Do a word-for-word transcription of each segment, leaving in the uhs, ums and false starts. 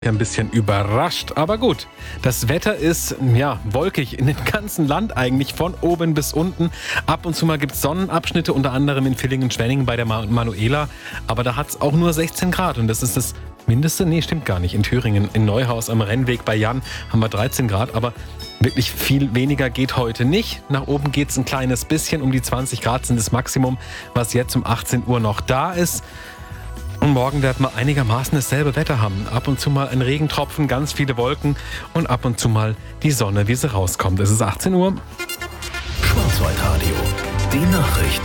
Ein bisschen überrascht, aber gut. Das Wetter ist, ja, wolkig in dem ganzen Land eigentlich, von oben bis unten. Ab und zu mal gibt es Sonnenabschnitte, unter anderem in Villingen-Schwenningen bei der Manuela. Aber da hat es auch nur sechzehn Grad und das ist das Mindeste. Nee, stimmt gar nicht. In Thüringen, in Neuhaus am Rennweg bei Jan haben wir dreizehn Grad, aber wirklich viel weniger geht heute nicht. Nach oben geht es ein kleines bisschen, um die zwanzig Grad sind das Maximum, was jetzt um achtzehn Uhr noch da ist. Und morgen werden wir einigermaßen dasselbe Wetter haben. Ab und zu mal ein Regentropfen, ganz viele Wolken und ab und zu mal die Sonne, wie sie rauskommt. Es ist achtzehn Uhr. Schwarzwaldradio, die Nachrichten.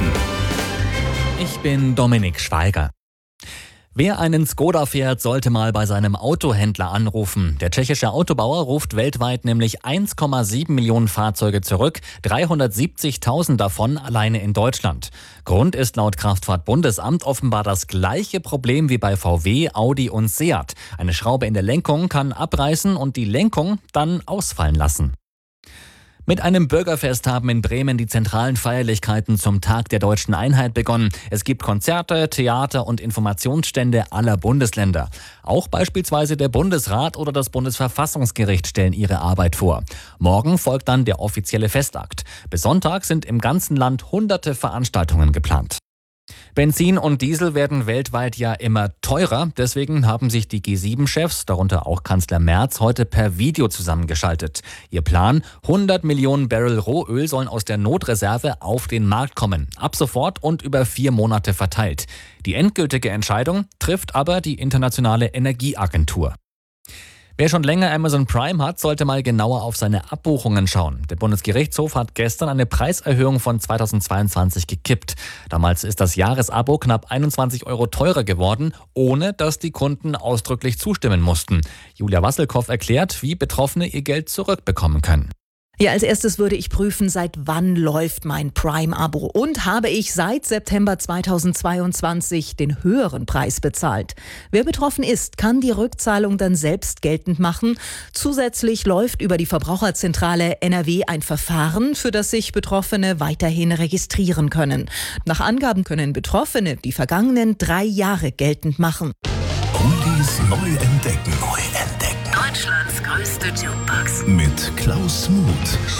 Ich bin Dominik Schweiger. Wer einen Skoda fährt, sollte mal bei seinem Autohändler anrufen. Der tschechische Autobauer ruft weltweit nämlich eins Komma sieben Millionen Fahrzeuge zurück, dreihundertsiebzigtausend davon alleine in Deutschland. Grund ist laut Kraftfahrt-Bundesamt offenbar das gleiche Problem wie bei V W, Audi und Seat. Eine Schraube in der Lenkung kann abreißen und die Lenkung dann ausfallen lassen. Mit einem Bürgerfest haben in Bremen die zentralen Feierlichkeiten zum Tag der Deutschen Einheit begonnen. Es gibt Konzerte, Theater und Informationsstände aller Bundesländer. Auch beispielsweise der Bundesrat oder das Bundesverfassungsgericht stellen ihre Arbeit vor. Morgen folgt dann der offizielle Festakt. Bis Sonntag sind im ganzen Land hunderte Veranstaltungen geplant. Benzin und Diesel werden weltweit ja immer teurer. Deswegen haben sich die G sieben Chefs, darunter auch Kanzler Merz, heute per Video zusammengeschaltet. Ihr Plan: hundert Millionen Barrel Rohöl sollen aus der Notreserve auf den Markt kommen. Ab sofort und über vier Monate verteilt. Die endgültige Entscheidung trifft aber die Internationale Energieagentur. Wer schon länger Amazon Prime hat, sollte mal genauer auf seine Abbuchungen schauen. Der Bundesgerichtshof hat gestern eine Preiserhöhung von zweitausendzweiundzwanzig gekippt. Damals ist das Jahresabo knapp einundzwanzig Euro teurer geworden, ohne dass die Kunden ausdrücklich zustimmen mussten. Julia Wasselkow erklärt, wie Betroffene ihr Geld zurückbekommen können. Ja, als erstes würde ich prüfen, seit wann läuft mein Prime-Abo und habe ich seit September zweitausendzweiundzwanzig den höheren Preis bezahlt. Wer betroffen ist, kann die Rückzahlung dann selbst geltend machen. Zusätzlich läuft über die Verbraucherzentrale N R W ein Verfahren, für das sich Betroffene weiterhin registrieren können. Nach Angaben können Betroffene die vergangenen drei Jahre geltend machen. Oldies neu entdecken. Neu entdecken. Deutschlands größte Jukebox. Mit Klaus Muth.